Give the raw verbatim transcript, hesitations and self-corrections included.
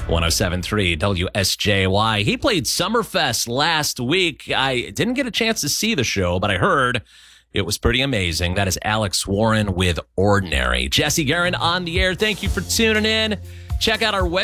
one oh seven point three W S J Y. He played Summerfest last week. I didn't get a chance to see the show, but I heard it was pretty amazing. That is Alex Warren with Ordinary. Jesse Guerin on the air. Thank you for tuning in. Check out our website.